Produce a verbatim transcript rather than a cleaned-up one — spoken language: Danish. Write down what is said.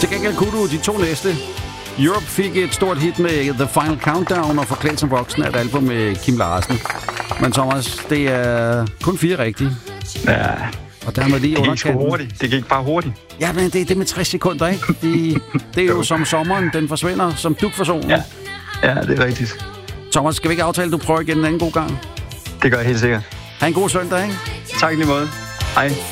Til gengæld kunne du de to næste. Europe fik et stort hit med The Final Countdown og Forklædt som voksen af et album med Kim Larsen. Men Thomas, det er kun fire rigtige. Ja, og dermed lige det gik sgu hurtigt. Det gik bare hurtigt. Ja, men det er det med tres sekunder, ikke? De, det er jo som sommeren, den forsvinder, som dug for solen. Ja. ja, det er rigtigt. Thomas, skal vi ikke aftale, at du prøver igen en anden god gang? Det gør jeg helt sikkert. Ha' en god søndag, ikke? Tak lige måde. Hej.